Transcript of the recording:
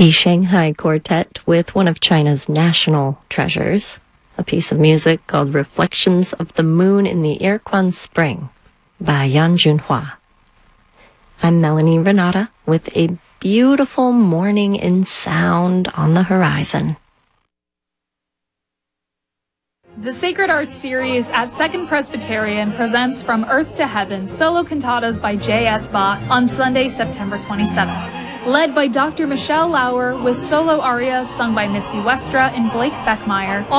The Shanghai Quartet with one of China's national treasures, a piece of music called Reflections of the Moon in the Irquan Spring by Yan Junhua. I'm Melanie Renata with a beautiful morning in sound on the horizon. The Sacred Arts series at Second Presbyterian presents From Earth to Heaven solo cantatas by J.S. Bach on Sunday, September 27th. Led by Dr. Michelle Lauer with solo arias sung by Mitzi Westra and Blake Beckmeyer.